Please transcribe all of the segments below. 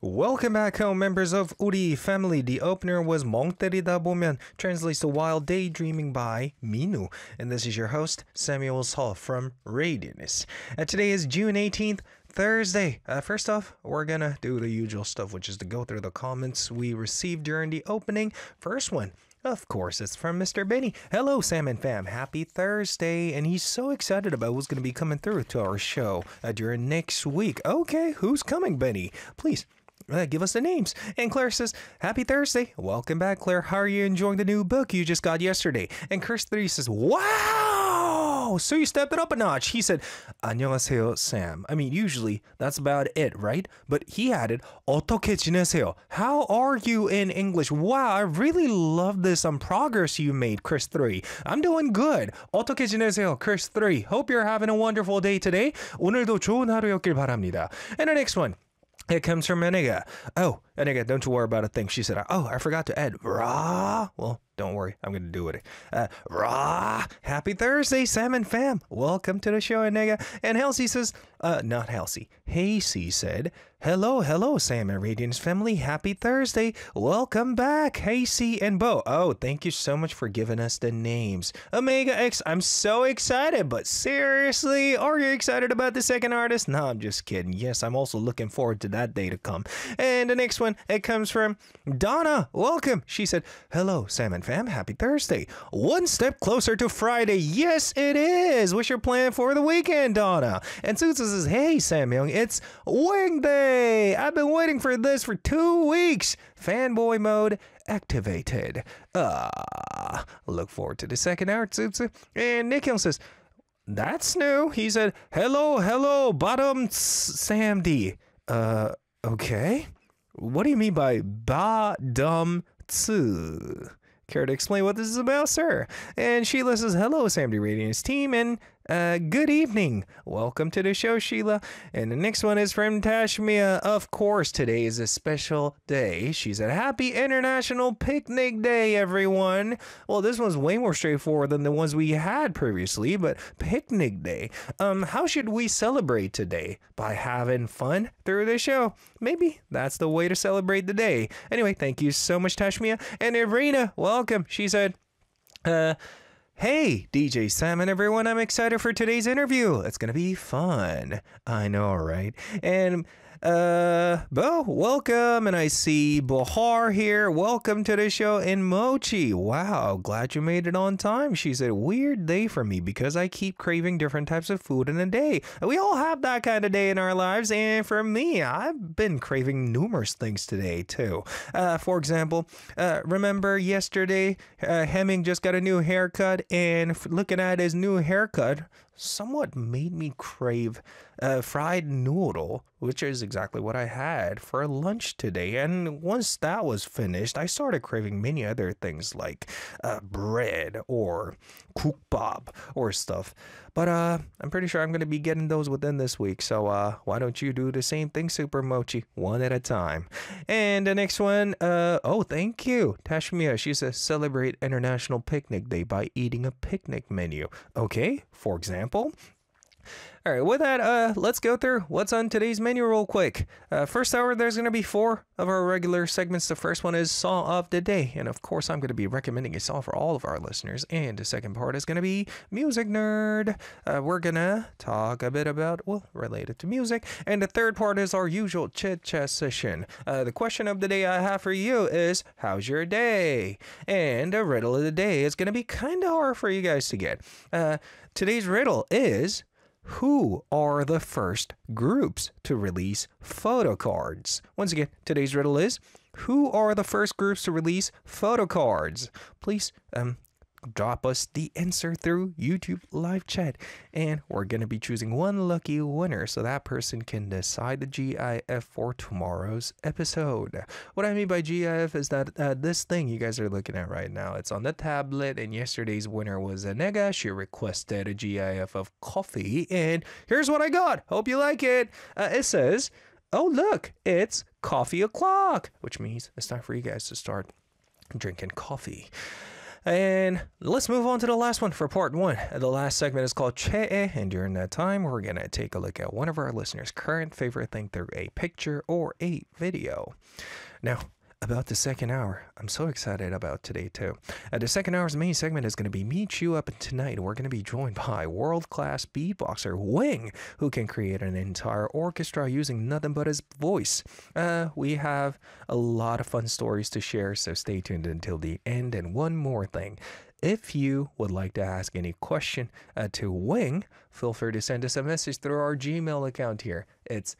Welcome back home, members of Uri family. The opener was 멍 때리다 보면, translates to While Daydreaming by Minu. And this is your host, Samuel Hall from Radiance. Today is June 18th, Thursday. First off, we're gonna do the usual stuff, which is to go through the comments we received during the opening. First one, of course, it's from Mr. Benny. Hello, Sam and Fam. Happy Thursday. And he's so excited about who's going to be coming through to our show during next week. Okay, who's coming, Benny? Please. Give us the names. And Claire says, Happy Thursday. Welcome back, Claire. How are you enjoying the new book you just got yesterday? And Chris 3 says, Wow! So you stepped it up a notch. He said, 안녕하세요, Sam. I mean, usually that's about it, right? But he added, 어떻게 지내세요? How are you in English? Wow, I really love this progress you made, Chris 3. I'm doing good. 어떻게 지내세요, Chris 3. Hope you're having a wonderful day today. 오늘도 좋은 하루였길 바랍니다. And the next one. It comes from Eniga. Oh, Eniga, don't you worry about a thing. She said, I forgot to add rah. Well, don't worry. I'm going to do it. Rah. Happy Thursday, Sam and Fam. Welcome to the show, Eniga. And Halsey says, not Halsey. Hasey said, Hello, Sam and Radiance family. Happy Thursday. Welcome back, Hasey and Bo. Oh, thank you so much for giving us the names. Omega X, I'm so excited, but seriously, are you excited about the second artist? No, I'm just kidding. Yes, I'm also looking forward to that day to come. And the next one, it comes from Donna. Welcome. She said, Hello, Sam and Fam. Happy Thursday. One step closer to Friday. Yes, it is. What's your plan for the weekend, Donna? And Susan says, Hey, Sam Young, it's Wing Day. I've been waiting for this for 2 weeks. Fanboy mode activated. Look forward to the second hour, Tsutsu. And Nikhil says, That's new. He said, Hello, bottom Sam D. Okay. What do you mean by ba-dum tsu? Care to explain what this is about, sir? And Sheila says, Hello, Sam D Radiance team, and good evening. Welcome to the show, Sheila. And the next one is from Tashmia. Of course, today is a special day. She said, Happy International Picnic Day, everyone. Well, this one's way more straightforward than the ones we had previously, but Picnic Day. How should we celebrate today? By having fun through the show. Maybe that's the way to celebrate the day. Anyway, thank you so much, Tashmia. And Irina, welcome. She said, Hey, DJ Sam and everyone, I'm excited for today's interview. It's going to be fun. I know, right? And, Bo, welcome. And I see Bahar here. Welcome to the show. And Mochi, wow, glad you made it on time. She said, weird day for me because I keep craving different types of food in a day. We all have that kind of day in our lives. And for me, I've been craving numerous things today, too. For example, remember yesterday, Hemming just got a new haircut. And looking at his new haircut somewhat made me crave fried noodle, which is exactly what I had for lunch today. And once that was finished, I started craving many other things like bread or kukbap or stuff. But I'm pretty sure I'm going to be getting those within this week. So why don't you do the same thing, Super Mochi, one at a time. And the next one, thank you, Tashmia. She says, celebrate International Picnic Day by eating a picnic menu. Okay, for example. All right, with that, let's go through what's on today's menu real quick. First hour, there's going to be 4 of our regular segments. The first one is Song of the Day. And of course, I'm going to be recommending a song for all of our listeners. And the second part is going to be Music Nerd. We're going to talk a bit about, related to music. And the third part is our usual chit-chat session. The question of the day I have for you is, how's your day? And the riddle of the day is going to be kind of hard for you guys to get. Today's riddle is, who are the first groups to release photo cards? Once again, today's riddle is, who are the first groups to release photo cards? Please drop us the answer through YouTube live chat, and we're going to be choosing one lucky winner so that person can decide the GIF for tomorrow's episode. What I mean by GIF is that this thing you guys are looking at right now, it's on the tablet, and yesterday's winner was Anega. She requested a GIF of coffee, and here's what I got. Hope you like it. It says, oh look, it's coffee o'clock, which means it's time for you guys to start drinking coffee. And let's move on to the last one for part one. The last segment is called 최애, and during that time, we're going to take a look at one of our listeners' current favorite thing through a picture or a video. Now, about the second hour, I'm so excited about today too. The second hour's main segment is going to be Me Chew Up, and tonight we're going to be joined by world-class beatboxer Wing, who can create an entire orchestra using nothing but his voice. We have a lot of fun stories to share, so stay tuned until the end. And one more thing. If you would like to ask any question to Wing, feel free to send us a message through our Gmail account here. It's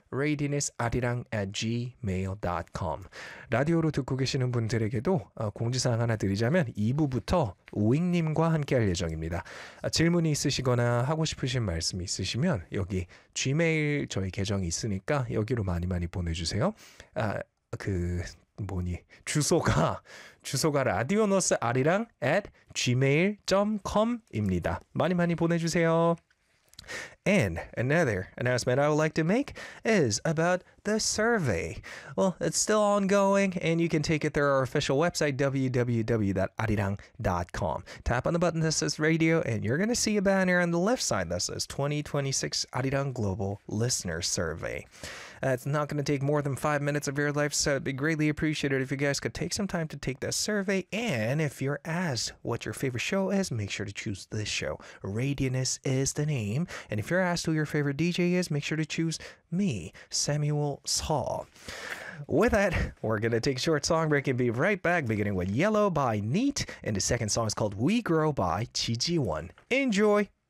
radinis아리랑@gmail.com. 라디오로 듣고 계시는 분들에게도 공지사항 하나 드리자면 2부부터 윙님과 함께 할 예정입니다. 질문이 있으시거나 하고 싶으신 말씀이 있으시면 여기 Gmail 저희 계정이 있으니까 여기로 많이 보내주세요. 주소가 radionos아리랑@gmail.com입니다. 많이 보내주세요. And another announcement I would like to make is about the survey. Well, it's still ongoing, and you can take it through our official website, www.arirang.com. Tap on the button that says radio, and you're going to see a banner on the left side that says 2026 Arirang Global Listener Survey. It's not going to take more than 5 minutes of your life, so it'd be greatly appreciated if you guys could take some time to take that survey. And if you're asked what your favorite show is, make sure to choose this show. Radioness is the name. And if you're asked who your favorite DJ is, make sure to choose me, Samuel Seo. With that, we're going to take a short song break and be right back, beginning with Yellow by Neat. And the second song is called We Grow by Chi Ji-won. Enjoy!